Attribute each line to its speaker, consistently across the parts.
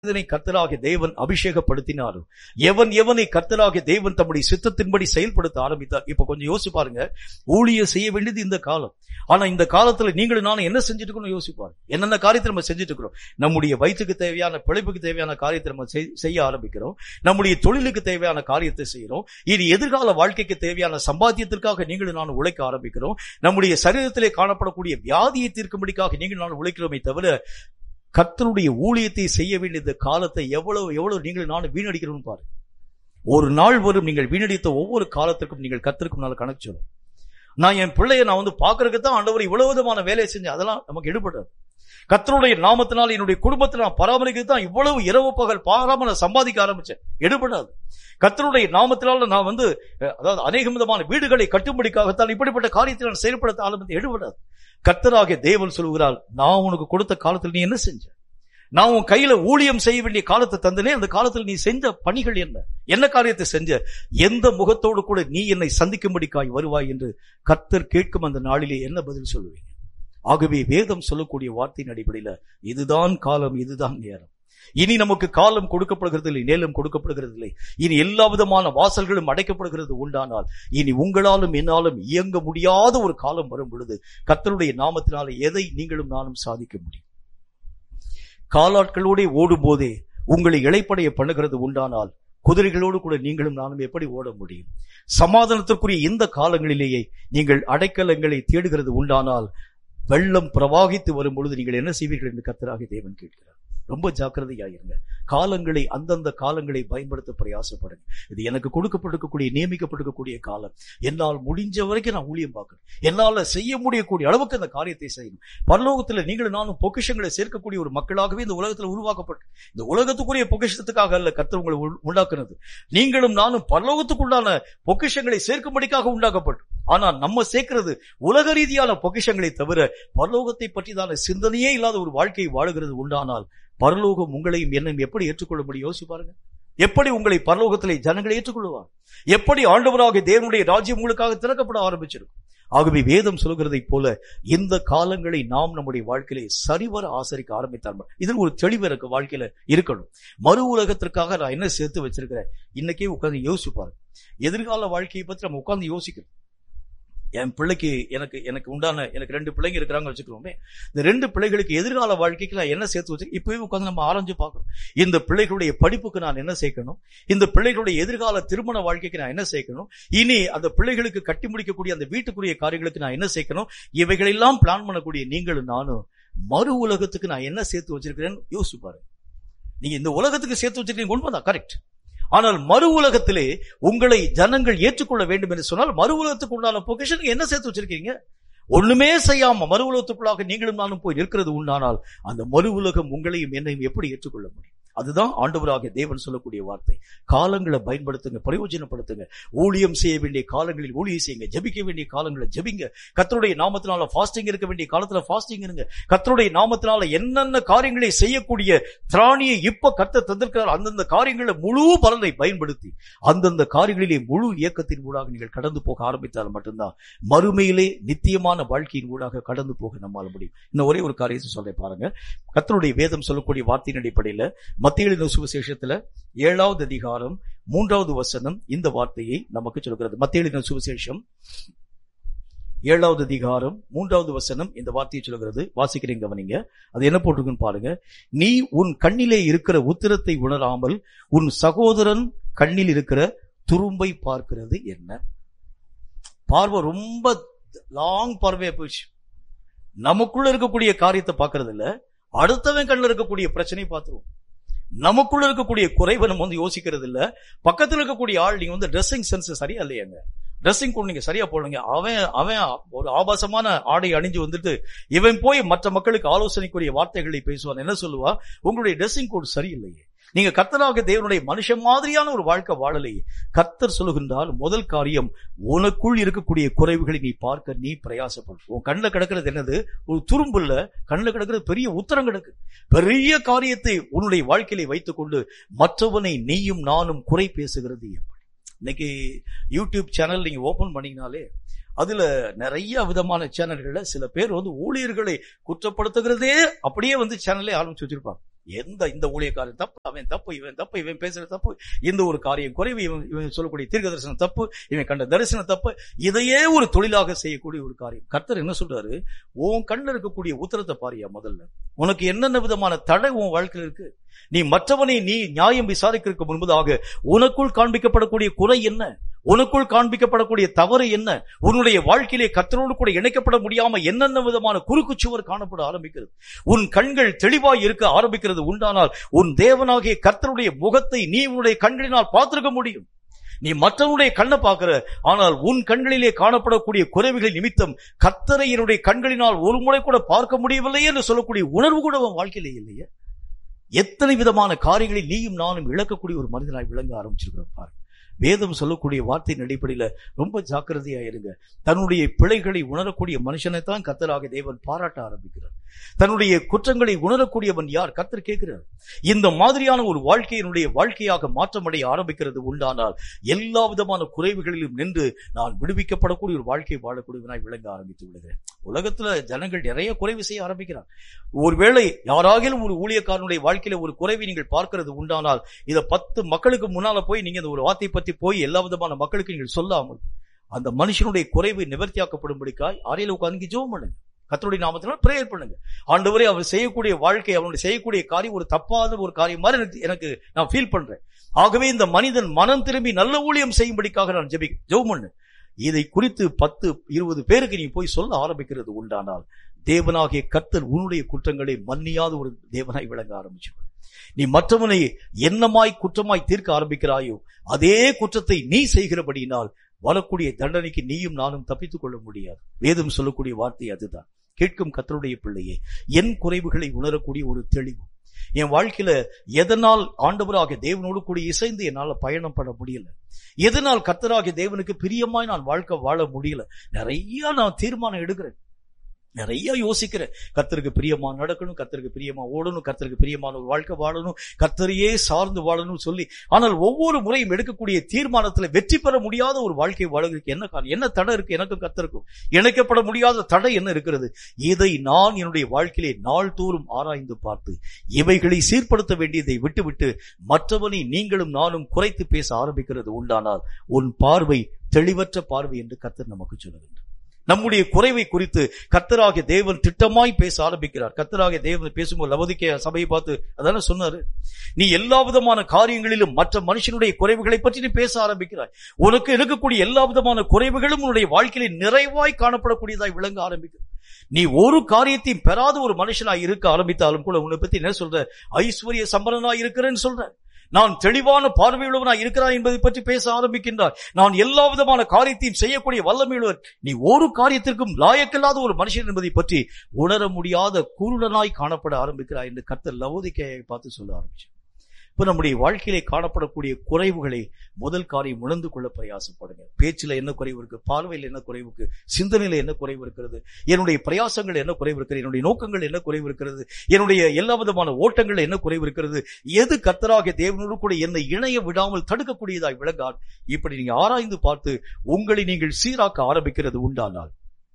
Speaker 1: இதனை கர்த்தராகிய தேவன் அபிஷேகப்படுத்தினாரோ, எவன் எவனை கர்த்தராகிய தேவன் தம்முடைய சித்தத்தின்படி செயல்படுத்த ஆரம்பித்தார். இப்ப கொஞ்சம் யோசிச்சு பாருங்க, ஊழியம் செய்ய வேண்டியது இந்த காலம். ஆனா இந்த காலத்துல நீங்களும் நானும் என்ன செஞ்சுட்டு இருக்கணும் யோசிப்பாரு. என்னென்ன காரியத்தை நம்ம செஞ்சுட்டு இருக்கிறோம்? நம்முடைய வயிற்றுக்கு தேவையான, பிழைப்புக்கு தேவையான காரியத்தை நம்ம செய்ய ஆரம்பிக்கிறோம். நம்முடைய தொழிலுக்கு தேவையான காரியத்தை செய்யறோம். இனி எதிர்கால வாழ்க்கைக்கு தேவையான சம்பாத்தியத்திற்காக நீங்களும் நானும் உழைக்க ஆரம்பிக்கிறோம். நம்முடைய சரீரத்திலே காணப்படக்கூடிய வியாதியை தீர்க்கும்படிக்காக நீங்களும் நானும் உழைக்கிறோமே தவிர, கர்த்தருடைய ஊழியத்தை செய்ய வேண்டிய காலத்தை எவ்வளவு நீங்கள் நானும் வீணடிக்கிறோம்னு பாருங்க. ஒரு நாள் வரும், நீங்கள் வீணடித்த ஒவ்வொரு காலத்திற்கும் நீங்கள் கர்த்தருக்கு நாள் கணக்கு சொல்லணும். நான் என் பிள்ளைய நான் பாக்குறதுக்கு தான் ஆண்டவர் இவ்வளவு விதமான வேலையை செஞ்சேன், அதெல்லாம் நமக்கு எடுபடாது. கர்த்தருடைய நாமத்தினால் என்னுடைய குடும்பத்தை நான் பராமரிக்க தான் இவ்வளவு இரவு பகல் பாராம நான் சம்பாதிக்க ஆரம்பிச்சேன், எடுபடாது. கர்த்தருடைய நாமத்தினால நான் அதாவது அநேக விதமான வீடுகளை கட்டும்படிக்காகத்தான் இப்படிப்பட்ட காரியத்தை நான் செயல்படுத்த ஆரம்பித்து, எடுபடாது. கர்த்தராகிய தேவன் சொல்லுகிறார், நான் உனக்கு கொடுத்த காலத்தில் நீ என்ன செஞ்ச? நான் உன் கையில ஊழியம் செய்ய வேண்டிய காலத்தை தந்தனே, அந்த காலத்தில் நீ செஞ்ச பணிகள் என்ன காரியத்தை செஞ்ச? எந்த முகத்தோடு கூட நீ என்னை சந்திக்கும்படிக்காய் வருவாய் என்று கர்த்தர் கேட்கும் அந்த நாளிலே என்ன பதில் சொல்லுவீங்க? ஆகவே வேதம் சொல்லக்கூடிய வார்த்தையின் அடிப்படையில் இதுதான் காலம், இதுதான் நேரம். இனி நமக்கு காலம் கொடுக்கப்படுகிறது இல்லை, நேரம் கொடுக்கப்படுகிறது இல்லை. இனி எல்லா விதமான வாசல்களும் அடைக்கப்படுகிறது உண்டானால், இனி உங்களாலும் என்னாலும் இயங்க முடியாத ஒரு காலம் வரும் பொழுது கர்த்தருடைய நாமத்தினால எதை நீங்களும் நானும் சாதிக்க முடியும்? காலாட்களோட ஓடும் போதே உங்களை இளைப்படைய பண்ணுகிறது உண்டானால், குதிரைகளோடு கூட நீங்களும் நானும் எப்படி ஓட முடியும்? சமாதானத்திற்குரிய இந்த காலங்களிலேயே நீங்கள் அடைக்கலங்களை தேடுகிறது உண்டானால், வெள்ளம் பிரவாகித்து வரும் பொழுது நீங்கள் என்ன செய்வீர்கள் என்று கர்த்தராகிய தேவன் கேட்கிறார். ரொம்ப ஜாக்கிரதையாயிருங்க. காலங்களை, அந்தந்த காலங்களை பயன்படுத்த பிரயாசப்படுங்க. இது எனக்கு கொடுக்கப்பட்டிருக்கக்கூடிய, நியமிக்கப்பட்டிருக்கக்கூடிய காலம். என்னால் முடிஞ்ச வரைக்கும் நான் ஊழியம் பார்க்கணும். என்னால செய்ய முடியக்கூடிய அளவுக்கு அந்த காரியத்தை செய்யணும். பரலோகத்தில் நீங்களும் நானும் பொக்கிஷங்களை சேர்க்கக்கூடிய ஒரு மக்களாகவே இந்த உலகத்தில் உருவாக்கப்பட்டு, இந்த உலகத்துக்குரிய பொக்கிஷத்துக்காக அல்ல கர்த்தர் உங்களை உண்டாக்குனது. நீங்களும் நானும் பரலோகத்துக்குள்ளான பொக்கிஷங்களை சேர்க்கும்படிக்காக உண்டாக்கப்பட்டு, ஆனால் நம்ம சேர்க்கிறது உலக ரீதியான பொக்கிஷங்களை தவிர பரலோகத்தை பற்றிதான சிந்தனையே இல்லாத ஒரு வாழ்க்கையை வாழுகிறது உண்டானால், பரலோகம் உங்களையும் என்னையும் எப்படி ஏற்றுக்கொள்ள முடியும்? யோசிச்சு பாருங்க. எப்படி உங்களை பரலோகத்திலே ஜனங்களை ஏற்றுக்கொள்வார்? எப்படி ஆண்டவராகிய தேவனுடைய ராஜ்யம் உங்களுக்காக திறக்கப்பட ஆரம்பிச்சிருக்கும்? ஆகவே வேதம் சொல்கிறதை போல இந்த காலங்களை நாம் நம்முடைய வாழ்க்கையிலே சரிவர ஆசரிக்க ஆரம்பித்தார். இதில் ஒரு தெளிவு எனக்கு வாழ்க்கையில இருக்கணும். மறு உலகத்திற்காக நான் என்ன சேர்த்து வச்சிருக்கிறேன்? இன்னைக்கே உட்கார்ந்து யோசிச்சு பாருங்க. எதிர்கால வாழ்க்கையை பற்றி நம்ம உட்கார்ந்து யோசிக்கணும். என் பிள்ளைக்கு எனக்கு 2 பிள்ளைங்க இருக்கிறாங்க வச்சுக்கிறோமே. இந்த 2 பிள்ளைகளுக்கு எதிர்கால வாழ்க்கைக்கு நான் என்ன சேர்த்து வச்சிருக்கேன்? இப்பவே உட்கார்ந்து நம்ம ஆராய்ஞ்சு பார்க்கணும். இந்த பிள்ளைகளுடைய படிப்புக்கு நான் என்ன சேர்க்கணும்? இந்த பிள்ளைகளுடைய எதிர்கால திருமண வாழ்க்கைக்கு நான் என்ன சேர்க்கணும்? இனி அந்த பிள்ளைகளுக்கு கட்டி முடிக்கக்கூடிய அந்த வீட்டுக்குரிய காரியங்களுக்கு நான் என்ன சேர்க்கணும்? இவைகளெல்லாம் பிளான் பண்ணக்கூடிய நீங்களும் நானும் மறு உலகத்துக்கு நான் என்ன சேர்த்து வச்சிருக்கிறேன்னு யோசிச்சு பாருங்க. நீங்க இந்த உலகத்துக்கு சேர்த்து வச்சிருக்கீங்க, உண்மைதான், கரெக்ட். ஆனால் மறு உலகத்திலே உங்களை ஜனங்கள் ஏற்றுக்கொள்ள வேண்டும் என்று சொன்னால், மறு உலகத்துக்கு உண்டான பொக்கிஷன் என்ன சேர்த்து வச்சிருக்கீங்க? ஒண்ணுமே செய்யாம மறு உலகத்துக்குள்ளாக நீங்களும் நானும் போய் நிற்கிறது உண்டானால், அந்த மறு உலகம் உங்களையும் என்னையும் எப்படி ஏற்றுக்கொள்ள முடியும்? அதுதான் ஆண்டவராகிய தேவன் சொல்லக்கூடிய வார்த்தை. காலங்களை பயன்படுத்துங்க, பிரயோஜனப்படுத்துங்க. ஊழியம் செய்ய வேண்டிய காலங்களில் ஊழியம் செய்யுங்க, ஜெபிக்க வேண்டிய காலங்களை ஜெபிங்க. கர்த்தருடைய நாமத்தினால ஃபாஸ்டிங் இருக்க வேண்டிய காலத்துல ஃபாஸ்டிங் இருங்க. கர்த்தருடைய நாமத்தினால என்னென்ன காரியங்களை செய்யக்கூடிய திராணியை இப்ப கர்த்தர் தந்திருக்கிறார், அந்தந்த காரியங்களை முழு பலனை பயன்படுத்தி அந்தந்த காரியங்களிலே முழு இயக்கத்தின் ஊடாக நீங்கள் கடந்து போக ஆரம்பித்தால் மட்டும்தான் மறுமையிலே நித்தியமான வாழ்க்கையின் ஊடாக கடந்து போக நம்மால் முடியும். இன்னும் ஒரே ஒரு காரியத்தை சொல்ல பாருங்க. கர்த்தருடைய வேதம் சொல்லக்கூடிய வார்த்தையின் அடிப்படையில் மத்தேயு எழுதின சுவிசேஷத்துல 7வது அதிகாரம் 3வது வசனம் இந்த வார்த்தையை நமக்கு சொல்கிறது. மத்தேயு எழுதின சுவிசேஷம் 7வது அதிகாரம் 3வது வசனம் இந்த வார்த்தையை சொல்கிறது. வாசிக்கிறீங்க, கவனிங்க. அது என்ன போட்டிருக்குன்னு பாருங்க. நீ உன் கண்ணிலே இருக்கிற உத்திரத்தை உணராமல் உன் சகோதரன் கண்ணில் இருக்கிற துரும்பை பார்க்கிறது என்ன? பார்வை ரொம்ப லாங் பார்வையா போயிடுச்சு. நமக்குள்ள இருக்கக்கூடிய காரியத்தை பார்க்கறது இல்ல, அடுத்தவன் கண்ணில் இருக்கக்கூடிய பிரச்சனை பார்த்துருவோம். நமக்குள்ள இருக்கக்கூடிய குறைவை நம்ம யோசிக்கிறது இல்ல. பக்கத்தில் இருக்கக்கூடிய ஆள், நீங்க ட்ரெஸ்ஸிங் சென்ஸ் சரியா இல்லையாங்க, ட்ரெஸ்ஸிங் கோட் நீங்க சரியா போடுங்க, அவன் ஒரு ஆபாசமான ஆடை அணிஞ்சு வந்துட்டு இவன் போய் மற்ற மக்களுக்கு ஆலோசனைக்குரிய வார்த்தைகளை பேசுவான். என்ன சொல்லுவா? உங்களுடைய ட்ரெஸ்ஸிங் கோட் சரியில்லையே, நீங்க கர்த்தராகிய தேவனுடைய மனுஷன் மாதிரியான ஒரு வாழ்க்கை வாழலையே. கர்த்தர் சொல்லுகின்றால், முதல் காரியம், உனக்குள் இருக்கக்கூடிய குறைவுகளை நீ பார்க்க நீ பிரயாசப்படும். உன் கண்ணில் கிடக்கிறது என்னது? ஒரு துரும்பு இல்ல, கண்ணில் கிடக்கிறது பெரிய உத்தரம் கிடக்கு. பெரிய காரியத்தை உன்னுடைய வாழ்க்கையில வைத்துக் கொண்டு மற்றவனை நீயும் நானும் குறை பேசுகிறது எப்படி? இன்னைக்கு யூடியூப் சேனல் நீங்க ஓபன் பண்ணீங்கனாலே அதுல நிறைய விதமான சேனல்கள்ல சில பேர் ஊழியர்களை குற்றப்படுத்துகிறதே அப்படியே சேனலே ஆரம்பிச்சு வச்சிருப்பாங்க. இந்த ஊழியக்காரன் தப்பு, அவன் தப்பு, இவன் தப்பு, இவன் பேசுற தப்பு, இந்த ஒரு காரியம் குறைவு, இவன் சொல்லக்கூடிய தீர்க்க தரிசனம் தப்பு, இவன் கண்ட தரிசனம் தப்பு, இதையே ஒரு தொழிலாக செய்யக்கூடிய ஒரு காரியம். கர்த்தர் என்ன சொல்றாரு? உன் கண்ணில் இருக்கக்கூடிய உத்தரத்தை பாரியா. முதல்ல உனக்கு என்னென்ன விதமான தடை உன் வாழ்க்கையில் இருக்கு? நீ மற்றவனை நீ நியாயம் விசாரிக்கிறதுக்கு முன்பதாக உனக்குள் காண்பிக்கப்படக்கூடிய குறை என்ன, உனக்குள் காண்பிக்கப்படக்கூடிய தவறு என்ன, உன்னுடைய வாழ்க்கையிலே கர்த்தரோடு கூட இணைக்கப்பட முடியாம என்னென்ன விதமான குறுக்கு சுவர் காணப்பட ஆரம்பிக்கிறது, உன் கண்கள் தெளிவாய் இருக்க ஆரம்பிக்கிறது உண்டானால் உன் தேவனாகிய கர்த்தருடைய முகத்தை நீ உன்னுடைய கண்களினால் பார்த்திருக்க முடியும். நீ மற்றவனுடைய கண்ணை பார்க்கிற, ஆனால் உன் கண்களிலே காணப்படக்கூடிய குறைவுகளின் நிமித்தம் கர்த்தரை என்னுடைய கண்களினால் ஒரு முறை கூட பார்க்க முடியவில்லையே என்று சொல்லக்கூடிய உணர்வு கூட உன் வாழ்க்கையிலே இல்லையே. எத்தனை விதமான காரியங்களை நீயும் நானும் இழக்கக்கூடிய ஒரு மனிதனாய் விளங்க ஆரம்பிச்சிருக்கிறோம் பாரு. வேதம் சொல்லக்கூடிய வார்த்தையின் அடிப்படையில ரொம்ப ஜாக்கிரதையா இருங்க. தன்னுடைய பிழைகளை உணரக்கூடிய மனுஷனைத்தான் கர்த்தராக தேவன் பாராட்ட ஆரம்பிக்கிறார். தன்னுடைய குற்றங்களை உணரக்கூடியவன் யார்? கர்த்தர் கேட்கிறார். இந்த மாதிரியான ஒரு வாழ்க்கையினுடைய வாழ்க்கையாக மாற்றமடைய ஆரம்பிக்கிறது உண்டானால் எல்லா விதமான குறைவுகளிலும் நின்று நான் விடுவிக்கப்படக்கூடிய ஒரு வாழ்க்கை வாழக்கூடியவனாய் விளங்க ஆரம்பித்து விடுகிறேன். உலகத்துல ஜனங்கள் நிறைய குறைவு செய்ய ஆரம்பிக்கிறார். ஒருவேளை யாராகிலும் ஒரு ஊழியக்காரனுடைய வாழ்க்கையில ஒரு குறைவை நீங்கள் பார்க்கிறது உண்டானால் இதை 10 மக்களுக்கு முன்னால போய் நீங்க இந்த ஒரு வார்த்தையை பத்தி போய் எல்லா விதமான மக்களுக்கு நீங்கள் சொல்லாமல் அந்த மனுஷனுடைய குறைவு நிவர்த்தியாக்கப்படும்படிக்காய் அறையில உட்கார்ந்து ஜெபம் பண்ணுங்க. கர்த்தருடைய நாமத்தினால் பிரேயர் பண்ணுங்க. ஆண்டவரே, அவர் செய்யக்கூடிய வாழ்க்கை, அவனுடைய செய்யக்கூடிய காரியம் ஒரு தப்பாத ஒரு காரியம் மாதிரி எனக்கு நான் ஃபீல் பண்றேன். ஆகவே இந்த மனிதன் மனம் திரும்பி நல்ல ஊழியம் செய்யும்படிக்காக நான் ஜெபம் பண்ணு. இதை குறித்து 10-20 பேருக்கு நீ போய் சொல்ல ஆரம்பிக்கிறது உண்டானால் தேவனாகிய கர்த்தர் உன்னுடைய குற்றங்களை மன்னியாத ஒரு தேவனாய் விளங்க ஆரம்பிச்சு. நீ மற்றவனை என்னமாய் குற்றமாய் தீர்க்க ஆரம்பிக்கிறாயோ அதே குற்றத்தை நீ செய்கிறபடியினால் வரக்கூடிய தண்டனைக்கு நீயும் நானும் தப்பித்துக் கொள்ள முடியாது. வேதம் சொல்லக்கூடிய வார்த்தை அதுதான். கேட்கும் கர்த்தருடைய பிள்ளையே, என் குறைவுகளை உணரக்கூடிய ஒரு தெளிவு என் வாழ்க்கையில எதனால் ஆண்டவராகிய தேவனோடு கூட இசைந்து என்னால பயணம் பண்ண முடியல, எதனால் கர்த்தராகிய தேவனுக்கு பிரியமாய் நான் வாழ்க்கை வாழ முடியல. நிறைய நான் தீர்மானம் எடுக்கிறேன், நிறைய யோசிக்கிறேன். கர்த்தருக்கு பிரியமா நடக்கணும், கர்த்தருக்கு பிரியமா ஓடணும், கர்த்தருக்கு பிரியமான ஒரு வாழ்க்கை வாழணும், கர்த்தரையே சார்ந்து வாழணும் சொல்லி, ஆனால் ஒவ்வொரு முறையும் எடுக்கக்கூடிய தீர்மானத்துல வெற்றி பெற முடியாத ஒரு வாழ்க்கை வாழ்கிறதுக்கு என்ன காரணம்? என்ன தடை இருக்கு? எனக்கும் கர்த்தருக்கும் இணைக்கப்பட முடியாத தடை என்ன இருக்கிறது? இதை நான் என்னுடைய வாழ்க்கையிலே நாள்தோறும் ஆராய்ந்து பார்த்து இவைகளை சீர்படுத்த வேண்டியதை விட்டுவிட்டு மற்றவனை நீங்களும் நானும் குறைத்து பேச ஆரம்பிக்கிறது உண்டானால் உன் பார்வை தெளிவற்ற பார்வை என்று கர்த்தர் நமக்கு சொல்ல வேண்டும். நம்முடைய குறைவை குறித்து கர்த்தராகிய தேவன் திட்டமாய் பேச ஆரம்பிக்கிறார். கர்த்தராகிய தேவன் பேசும்போது லவோதிக்கேய சபையை பார்த்து அதான சொன்னாரு, நீ எல்லா விதமான காரியங்களிலும் மற்ற மனுஷனுடைய குறைவுகளை பற்றி நீ பேச ஆரம்பிக்கிறாய். உனக்கு இருக்கக்கூடிய எல்லா விதமான குறைவுகளும் உன்னுடைய வாழ்க்கையில நிறைவாய் காணப்படக்கூடியதாய் விளங்க ஆரம்பிக்கிறது. நீ ஒரு காரியத்தையும் பெறாத ஒரு மனுஷனாய் இருக்க ஆரம்பித்தாலும் கூட உன்னை பத்தி என்ன சொல்ற? ஐஸ்வர்ய சம்பரனாய் இருக்கிறேன்னு சொல்ற. நான் தெளிவான பார்வையுள்ளவனாய் இருக்கிறான் என்பதை பற்றி பேச ஆரம்பிக்கின்றார். நான் எல்லா விதமான காரியத்தையும் செய்யக்கூடிய வல்லமையுள்ளவர். நீ ஒரு காரியத்திற்கும் லாயக்கில்லாத ஒரு மனுஷன் என்பதை பற்றி உணர முடியாத குருடனாய் காணப்பட ஆரம்பிக்கிறார் என்று கர்த்தர் லவோதிக்கேயை பார்த்து சொல்ல ஆரம்பிச்சார். இப்ப நம்முடைய வாழ்க்கையிலே காணப்படக்கூடிய குறைவுகளை முதல் காரியம் உணர்ந்து கொள்ள பிரயாசப்படுங்க. பேச்சில என்ன குறைவு இருக்கு, பார்வையில் என்ன குறைவு இருக்கு, சிந்தனையில என்ன குறைவு இருக்கிறது, என்னுடைய பிரயாசங்கள் என்ன குறைவு இருக்கிறது, என்னுடைய நோக்கங்கள் என்ன குறைவு இருக்கிறது, என்னுடைய எல்லா விதமான ஓட்டங்கள் என்ன குறைவு இருக்கிறது, எது கர்த்தராகிய தேவனோடு கூட என்னை இணைய விடாமல் தடுக்கக்கூடியதாய் விளங்கார். இப்படி நீங்க ஆராய்ந்து பார்த்து உங்களை நீங்கள் சீராக்க ஆரம்பிக்கிறது உண்டானால்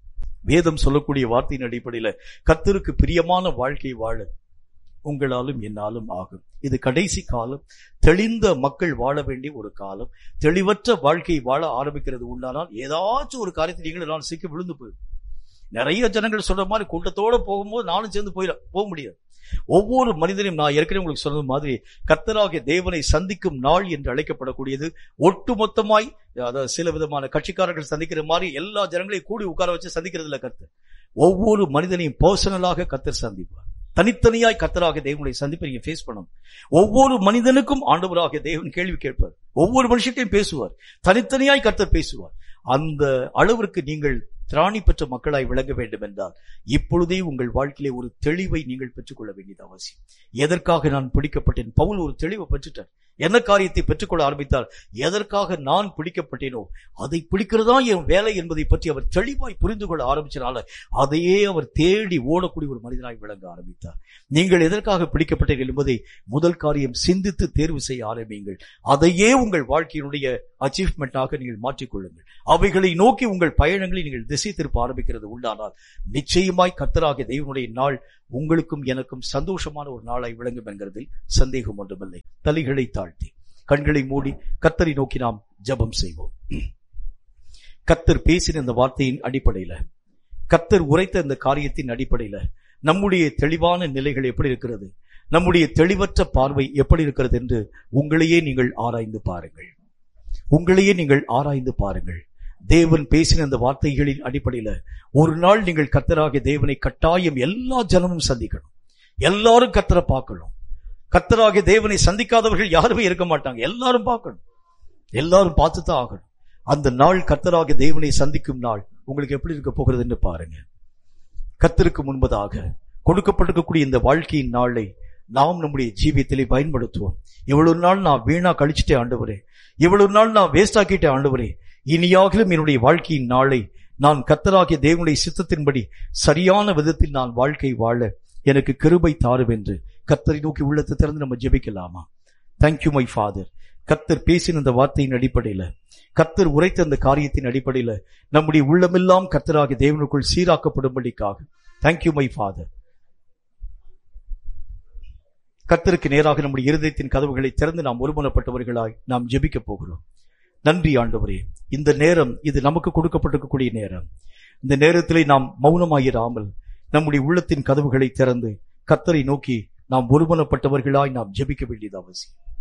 Speaker 1: வேதம் சொல்லக்கூடிய வார்த்தையின் அடிப்படையில கர்த்தருக்கு பிரியமான வாழ்க்கை வாழ உங்களாலும் என்னாலும் ஆகும். இது கடைசி காலம். தெளிந்த மக்கள் வாழ வேண்டிய ஒரு காலம். தெளிவற்ற வாழ்க்கை வாழ ஆரம்பிக்கிறது உண்டானால் ஏதாச்சும் ஒரு காரியத்தை நீங்கள் நான் சிக்கி விழுந்து போயிடும். நிறைய ஜனங்கள் சொல்ற மாதிரி கூட்டத்தோட போகும்போது நானும் சேர்ந்து போக முடியாது. ஒவ்வொரு மனிதனையும் நான் ஏற்கனவே உங்களுக்கு சொன்னது மாதிரி கர்த்தராகிய தேவனை சந்திக்கும் நாள் என்று அழைக்கப்படக்கூடியது ஒட்டுமொத்தமாய், அதாவது சில விதமான கட்சிக்காரர்கள் சந்திக்கிற மாதிரி எல்லா ஜனங்களையும் கூடி உட்கார வச்சு சந்திக்கிறது இல்ல கர்த்தர். ஒவ்வொரு மனிதனையும் பர்சனலாக கர்த்தர் சந்திப்பார். தனித்தனியாய் கர்த்தராகிய தேவனுடைய சந்திப்பை நீங்க ஃபேஸ் பண்ணணும். ஒவ்வொரு மனிதனுக்கும் ஆண்டவராகிய தேவன் கேள்வி கேட்பார். ஒவ்வொரு மனுஷத்தையும் பேசுவார். தனித்தனியாய் கர்த்தர் பேசுவார். அந்த அளவிற்கு நீங்கள் திராணி பெற்ற மக்களாய் விளங்க வேண்டும் என்றால் இப்பொழுதே உங்கள் வாழ்க்கையிலே ஒரு தெளிவை நீங்கள் பெற்றுக்கொள்ள வேண்டியது அவசியம். எதற்காக நான் பிடிக்கப்பட்டேன்? பவுல் ஒரு தெளிவை பெற்றுட்டார். என்ன காரியத்தை பெற்றுக்கொள்ள ஆரம்பித்தால், எதற்காக நான் பிடிக்கப்பட்டேனோ அதை பிடிக்கிறதா என் வேலை என்பதை பற்றி அவர் தெளிவாய் புரிந்து கொள்ள ஆரம்பிச்சனால அதையே அவர் தேடி ஓடக்கூடிய ஒரு மனிதனாய் விளங்க ஆரம்பித்தார். நீங்கள் எதற்காக பிடிக்கப்பட்டீர்கள் என்பதை முதல் காரியம் சிந்தித்து தேர்வு செய்ய ஆரம்பியுங்கள். அதையே உங்கள் வாழ்க்கையினுடைய அச்சீவ்மெண்டாக நீங்கள் மாற்றிக்கொள்ளுங்கள். அவைகளை நோக்கி உங்கள் பயணங்களை நீங்கள் திசை திருப்ப ஆரம்பிக்கிறது உண்டானால் நிச்சயமாய் கர்த்தராகிய தேவனுடைய நாள் உங்களுக்கும் எனக்கும் சந்தோஷமான ஒரு நாளாய் விளங்கும் என்கிறதில் சந்தேகம் ஒன்றுமில்லை. தலைகளை தாழ்த்தி கண்களை மூடி கர்த்தரை நோக்கி நாம் ஜெபம் செய்வோம். கர்த்தர் பேசின இந்த வார்த்தையின் அடிப்படையில, கர்த்தர் உரைத்த இந்த காரியத்தின் அடிப்படையில நம்முடைய தெளிவான நிலைகள் எப்படி இருக்கிறது, நம்முடைய தெளிவற்ற பார்வை எப்படி இருக்கிறது என்று உங்களையே நீங்கள் ஆராய்ந்து பாருங்கள். உங்களையே நீங்கள் ஆராய்ந்து பாருங்கள். தேவன் பேசின இந்த வார்த்தைகளின் அடிப்படையில ஒரு நாள் நீங்கள் கர்த்தராகிய தேவனை கட்டாயம் எல்லா ஜனமும் சந்திக்கணும். எல்லாரும் கர்த்தரை பார்க்கணும். கர்த்தராகிய தேவனை சந்திக்காதவர்கள் யாருமே இருக்க மாட்டாங்க. எல்லாரும் பார்க்கணும். எல்லாரும் பார்த்துதான் ஆகணும். அந்த நாள் கர்த்தராகிய தேவனை சந்திக்கும் நாள் உங்களுக்கு எப்படி இருக்க போகிறது என்று பாருங்க. கர்த்தருக்கு முன்பதாக கொடுக்கப்பட்டிருக்கக்கூடிய இந்த வாழ்க்கையின் நாளை நாம் நம்முடைய ஜீவியத்திலே பயன்படுத்துவோம். இவ்வளவு நாள் நான் வீணா கழிச்சுட்டே ஆண்டவரே, இவ்வளவு நாள் நான் வேஸ்ட் ஆக்கிட்டே ஆண்டவரே, இனியாகிலும் என்னுடைய வாழ்க்கையின் நாளை நான் கர்த்தராகிய தேவனுடைய சித்தத்தின்படி சரியான விதத்தில் நான் வாழ்க்கை வாழ எனக்கு கிருபை தாரும் என்று கர்த்தரை நோக்கி உள்ளத்தை திறந்து நம்ம ஜெபிக்கலாமா? Thank you my father. கர்த்தர் பேசின இந்த வார்த்தையின் அடிப்படையில, கர்த்தர் உரைத்த அந்த காரியத்தின் அடிப்படையில நம்முடைய உள்ளமெல்லாம் கர்த்தராகிய தேவனுக்குள் சீராக்கப்படும்படிக்காக தேங்க்யூ மை ஃபாதர். கர்த்தருக்கு நேராக நம்முடைய இருதயத்தின் கதவுகளை திறந்து நாம் ஒருமனப்பட்டவர்களாய் நாம் ஜெபிக்க போகிறோம். நன்றி ஆண்டவரே, இந்த நேரம் இது நமக்கு கொடுக்கப்பட்டிருக்கக்கூடிய நேரம். இந்த நேரத்திலே நாம் மௌனமாயிராமல் நம்முடைய உள்ளத்தின் கதவுகளை திறந்து கர்த்தரை நோக்கி நாம் ஒருமனப்பட்டவர்களாய் நாம் ஜெபிக்க வேண்டியது அவசியம்.